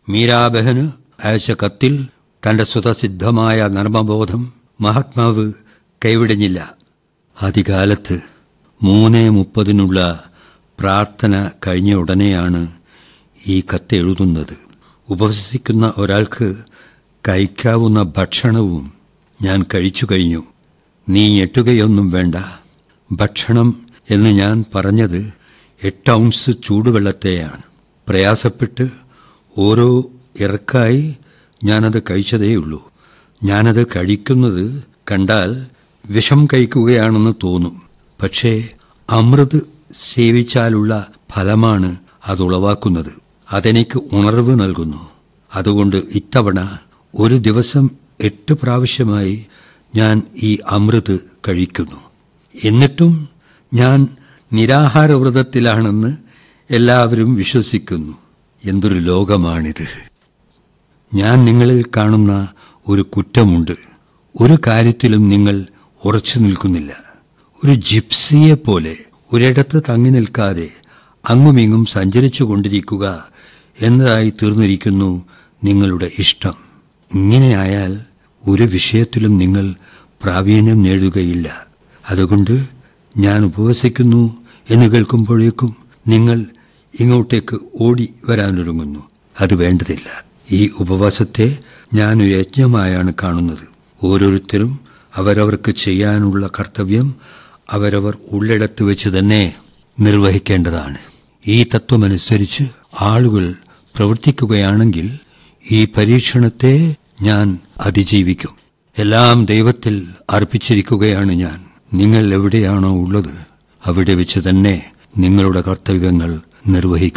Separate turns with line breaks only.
മീരാബഹന് അയച്ച കത്തിൽ തന്റെ സ്വതസിദ്ധമായ നർമ്മബോധം മഹാത്മാവ് കൈവിടഞ്ഞില്ല. ആദ്യകാലത്ത് 3:30 പ്രാർത്ഥന കഴിഞ്ഞ ഉടനെയാണ് ഈ കത്തെഴുതുന്നത്. ഉപവസിക്കുന്ന ഒരാൾക്ക് കഴിക്കാവുന്ന ഭക്ഷണവും ഞാൻ കഴിച്ചു കഴിഞ്ഞു. നീ ഞെട്ടുകയൊന്നും വേണ്ട. ഭക്ഷണം എന്ന് ഞാൻ പറഞ്ഞത് 8 ഔൺസ് ചൂടുവെള്ളത്തെയാണ്. പ്രയാസപ്പെട്ട് ഓരോ ഇറക്കായി ഞാനത് കഴിച്ചതേയുള്ളൂ. ഞാനത് കഴിക്കുന്നത് കണ്ടാൽ വിഷം കഴിക്കുകയാണെന്ന് തോന്നും. പക്ഷേ അമൃത് സേവിച്ചാലുള്ള ഫലമാണ് അതുളവാക്കുന്നത്. അതെനിക്ക് ഉണർവ് നൽകുന്നു. അതുകൊണ്ട് ഇത്തവണ ഒരു ദിവസം 8 പ്രാവശ്യമായി ഞാൻ ഈ അമൃത് കഴിക്കുന്നു. എന്നിട്ടും ഞാൻ നിരാഹാരവ്രതത്തിലാണെന്ന് എല്ലാവരും വിശ്വസിക്കുന്നു. എന്തൊരു ലോകമാണിത്! ഞാൻ നിങ്ങളിൽ കാണുന്ന ഒരു കുറ്റമുണ്ട്. ഒരു കാര്യത്തിലും നിങ്ങൾ ഉറച്ചു നിൽക്കുന്നില്ല. ഒരു ജിപ്സിയെപ്പോലെ ഒരിടത്ത് തങ്ങി നിൽക്കാതെ അങ്ങുമിങ്ങും സഞ്ചരിച്ചു കൊണ്ടിരിക്കുക എന്നതായി തീർന്നിരിക്കുന്നു നിങ്ങളുടെ ഇഷ്ടം. ഇങ്ങനെയായാൽ ഒരു വിഷയത്തിലും നിങ്ങൾ പ്രാവീണ്യം നേടുകയില്ല. അതുകൊണ്ട് ഞാൻ ഉപവസിക്കുന്നു എന്ന് കേൾക്കുമ്പോഴേക്കും നിങ്ങൾ ഇങ്ങോട്ടേക്ക് ഓടി വരാനൊരുങ്ങുന്നു. അത് വേണ്ടതില്ല. ഈ ഉപവാസത്തെ ഞാനൊരു യജ്ഞമായാണ് കാണുന്നത്. ഓരോരുത്തരും അവരവർക്ക് ചെയ്യാനുള്ള കർത്തവ്യം അവരവർ ഉള്ളിടത്ത് വെച്ച് തന്നെ നിർവഹിക്കേണ്ടതാണ്. ഈ തത്വമനുസരിച്ച് ആളുകൾ പ്രവർത്തിക്കുകയാണെങ്കിൽ ഈ പരീക്ഷണത്തെ ഞാൻ അതിജീവിക്കും. എല്ലാം ദൈവത്തിൽ അർപ്പിച്ചിരിക്കുകയാണ് ഞാൻ. നിങ്ങൾ എവിടെയാണോ ഉള്ളത് അവിടെ വെച്ച് തന്നെ നിങ്ങളുടെ കർത്തവ്യങ്ങൾ നിർവഹിക്കും.